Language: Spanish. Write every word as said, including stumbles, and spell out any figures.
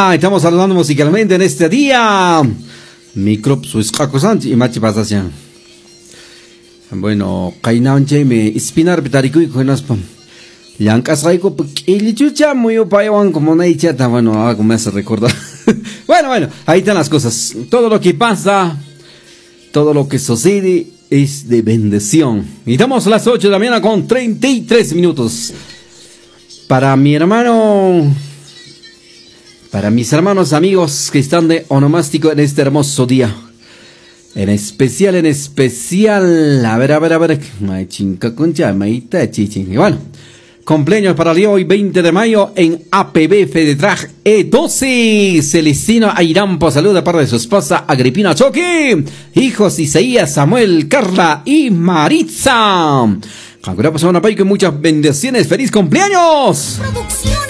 Estamos saludando musicalmente en este día. Microp su escacosanti y machi pasación. Bueno, Kainanche me espinar bitarico y con las pam. Yancas raico, el chucha muy opayawan como una chata. Bueno, algo me hace recordar. Bueno, bueno, ahí están las cosas. Todo lo que pasa, todo lo que sucede es de bendición. Y estamos a las ocho de la mañana con treinta y tres minutos. Para mi hermano, para mis hermanos amigos que están de onomástico en este hermoso día. En especial, en especial. A ver, a ver, a ver. Ay, chinca concha, maita, chichin. Y bueno, cumpleaños para el día hoy, veinte de mayo, en A P B Fedetrag E doce. Celestino Airampo saluda de parte de su esposa Agripina Choque. Hijos Isaías, Samuel, Carla y Maritza. Cangurapa Semana Pai, que muchas bendiciones. ¡Feliz cumpleaños! Producciones.